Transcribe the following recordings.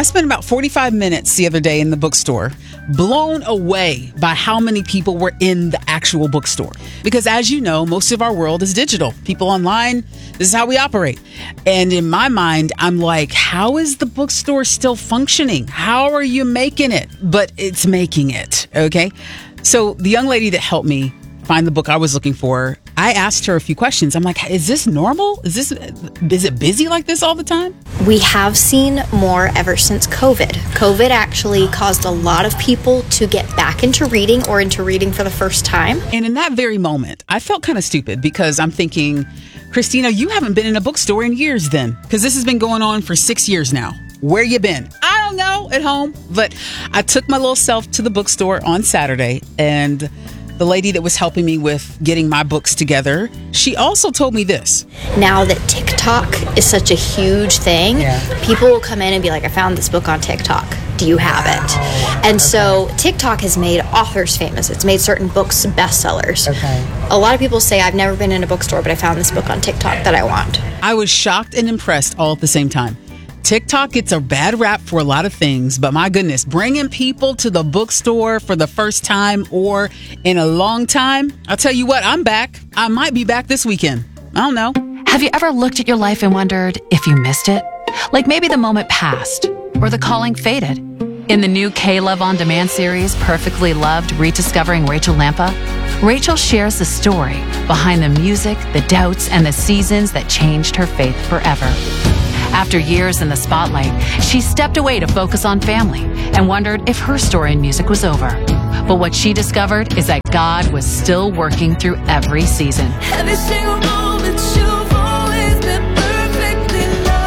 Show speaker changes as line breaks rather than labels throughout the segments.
I spent about 45 minutes the other day in the bookstore, blown away by how many people were in the actual bookstore. Because as you know, most of our world is digital. People online, this is how we operate. And in my mind, I'm like, how is the bookstore still functioning? How are you making it? But it's making it, okay? So the young lady that helped me find the book I was looking for, I asked her a few questions. I'm like, is this normal? Is it busy like this all the time?
We have seen more ever since COVID. COVID actually caused a lot of people to get back into reading or into reading for the first time.
And in that very moment, I felt kind of stupid because I'm thinking, Christina, you haven't been in a bookstore in years then, because this has been going on for 6 years now. Where you been? I don't know, at home. But I took my little self to the bookstore on Saturday, and the lady that was helping me with getting my books together, she also told me this.
Now that TikTok is such a huge thing, people will come in and be like, I found this book on TikTok. Do you have it? And so TikTok has made authors famous. It's made certain books bestsellers. A lot of people say, I've never been in a bookstore, but I found this book on TikTok that I want.
I was shocked and impressed all at the same time. TikTok gets a bad rap for a lot of things, but my goodness, bringing people to the bookstore for the first time or in a long time, I'll tell you what, I'm back. I might be back this weekend. I don't know.
Have you ever looked at your life and wondered if you missed it? Like maybe the moment passed or the calling faded. In the new K-Love On Demand series, Perfectly Loved, Rediscovering Rachel Lampa, Rachel shares the story behind the music, the doubts, and the seasons that changed her faith forever. After years in the spotlight, she stepped away to focus on family and wondered if her story in music was over. But what she discovered is that God was still working through every season.
Every single moment you've always been perfectly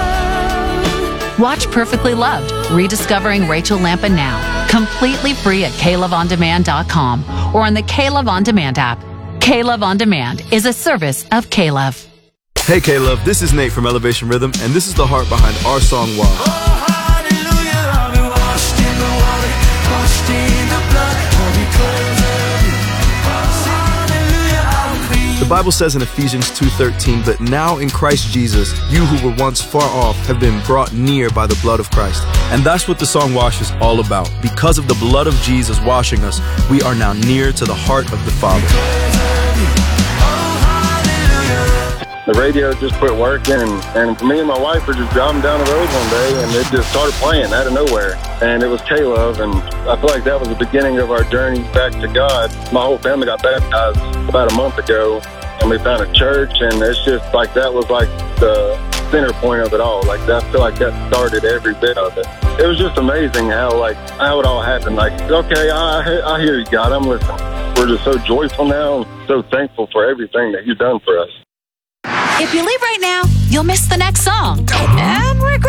loved.
Watch Perfectly Loved, Rediscovering Rachel Lampa now, completely free at KLoveOnDemand.com or on the K-Love On Demand app. K-Love On Demand is a service of K-Love.
Hey K-Love, this is Nate from Elevation Rhythm, and this is the heart behind our song, Wow.
Oh, hallelujah, I've been washed in the water, washed in the blood, all because of you. Hallelujah, I'm clean.
The Bible says in Ephesians 2:13, but now in Christ Jesus, you who were once far off have been brought near by the blood of Christ. And that's what the song Wash is all about. Because of the blood of Jesus washing us, we are now near to the heart of the Father.
The radio just quit working, and me and my wife were just driving down the road one day, and it just started playing out of nowhere. And it was K-Love, and I feel like that was the beginning of our journey back to God. My whole family got baptized about a month ago, and we found a church, and it's just like that was like the center point of it all. Like I feel like that started every bit of it. It was just amazing how it all happened. Like, okay, I hear you, God, I'm listening. We're just so joyful now, and so thankful for everything that you've done for us.
If you leave right now, you'll miss the next song and regret